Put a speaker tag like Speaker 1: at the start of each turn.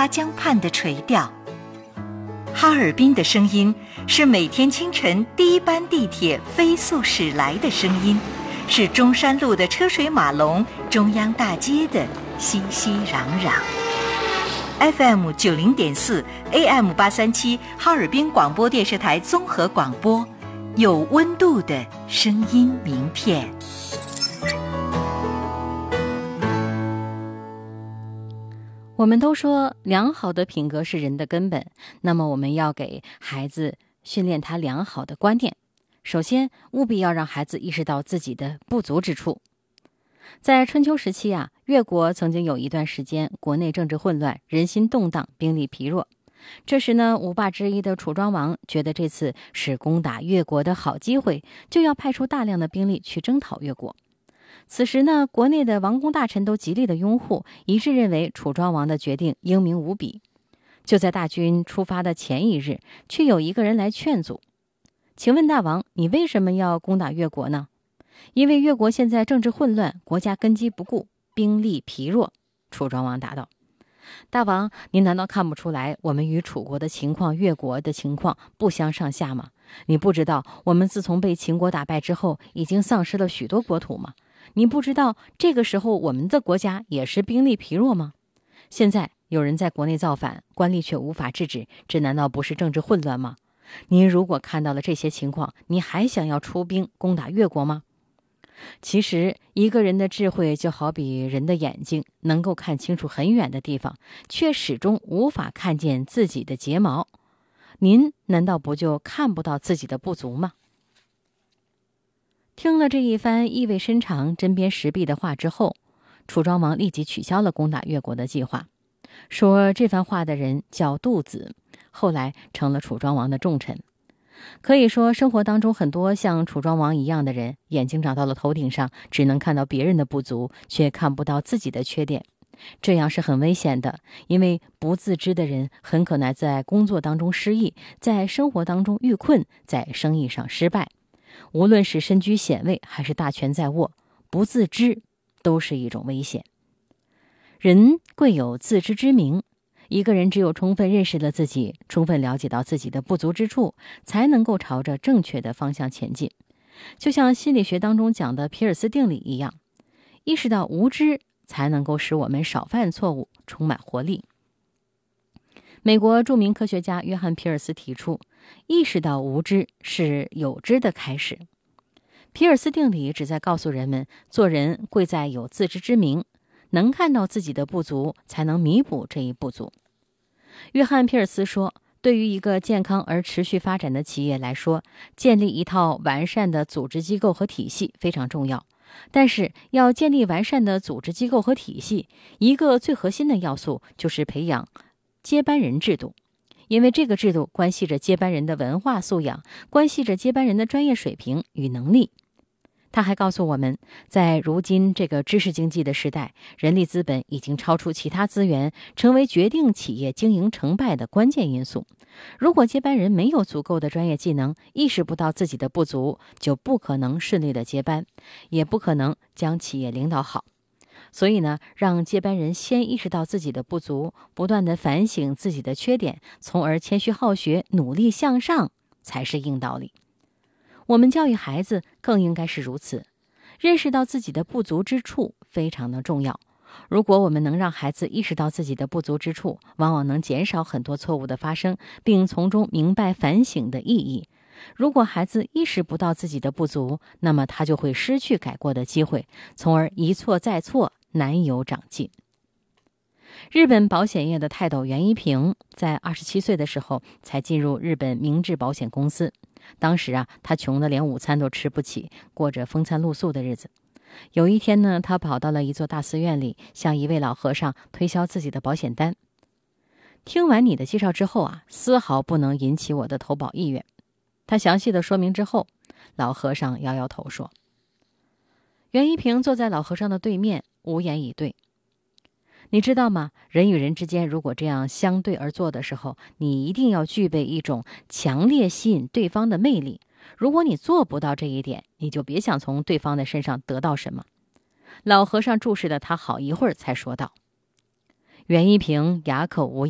Speaker 1: 花江畔的垂钓。哈尔滨的声音是每天清晨第一班地铁飞速驶来的声音，是中山路的车水马龙，中央大街的熙熙攘攘。FM 90.4 AM 837哈尔滨广播电视台综合广播，有温度的声音名片。
Speaker 2: 我们都说良好的品格是人的根本，那么我们要给孩子训练他良好的观念。首先，务必要让孩子意识到自己的不足之处。在春秋时期越国曾经有一段时间，国内政治混乱，人心动荡，兵力疲弱。这时呢，五霸之一的楚庄王觉得这次是攻打越国的好机会，就要派出大量的兵力去征讨越国。此时呢，国内的王公大臣都极力的拥护，一致认为楚庄王的决定英明无比。就在大军出发的前一日，却有一个人来劝阻。请问大王，你为什么要攻打越国呢？因为越国现在政治混乱，国家根基不固，兵力疲弱。楚庄王答道：大王，您难道看不出来我们与楚国的情况、越国的情况不相上下吗？你不知道我们自从被秦国打败之后，已经丧失了许多国土吗？你不知道这个时候我们的国家也是兵力疲弱吗？现在有人在国内造反，官吏却无法制止，这难道不是政治混乱吗？您如果看到了这些情况，你还想要出兵攻打越国吗？其实一个人的智慧就好比人的眼睛，能够看清楚很远的地方，却始终无法看见自己的睫毛。您难道不就看不到自己的不足吗？听了这一番意味深长、针砭时弊的话之后，楚庄王立即取消了攻打越国的计划。说这番话的人叫杜子，后来成了楚庄王的重臣。可以说，生活当中很多像楚庄王一样的人，眼睛长到了头顶上，只能看到别人的不足，却看不到自己的缺点。这样是很危险的，因为不自知的人很可能在工作当中失意，在生活当中遇困，在生意上失败。无论是身居显位还是大权在握，不自知都是一种危险。人贵有自知之明，一个人只有充分认识了自己，充分了解到自己的不足之处，才能够朝着正确的方向前进。就像心理学当中讲的皮尔斯定理一样，意识到无知才能够使我们少犯错误，充满活力。美国著名科学家约翰·皮尔斯提出，意识到无知是有知的开始。皮尔斯定理旨在告诉人们，做人贵在有自知之明，能看到自己的不足，才能弥补这一不足。约翰·皮尔斯说，对于一个健康而持续发展的企业来说，建立一套完善的组织机构和体系非常重要。但是要建立完善的组织机构和体系，一个最核心的要素就是培养接班人制度，因为这个制度关系着接班人的文化素养，关系着接班人的专业水平与能力。他还告诉我们，在如今这个知识经济的时代，人力资本已经超出其他资源，成为决定企业经营成败的关键因素。如果接班人没有足够的专业技能，意识不到自己的不足，就不可能顺利的接班，也不可能将企业领导好。所以呢，让接班人先意识到自己的不足，不断的反省自己的缺点，从而谦虚好学，努力向上，才是硬道理。我们教育孩子更应该是如此，认识到自己的不足之处非常的重要。如果我们能让孩子意识到自己的不足之处，往往能减少很多错误的发生，并从中明白反省的意义。如果孩子意识不到自己的不足，那么他就会失去改过的机会，从而一错再错，难有长进。日本保险业的泰斗袁一平在27岁的时候才进入日本明治保险公司。当时他穷得连午餐都吃不起，过着风餐露宿的日子。有一天呢，他跑到了一座大寺院里，向一位老和尚推销自己的保险单。听完你的介绍之后丝毫不能引起我的投保意愿。他详细的说明之后，老和尚摇摇头说。袁一平坐在老和尚的对面，无言以对。你知道吗？人与人之间如果这样相对而坐的时候，你一定要具备一种强烈吸引对方的魅力。如果你做不到这一点，你就别想从对方的身上得到什么。老和尚注视了他好一会儿，才说道。袁一平哑口无言。